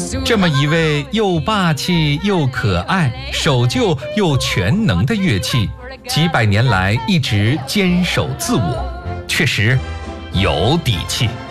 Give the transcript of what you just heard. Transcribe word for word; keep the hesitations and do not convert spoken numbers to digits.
这么一位又霸气又可爱、守旧又全能的乐器，几百年来一直坚守自我，确实有底气。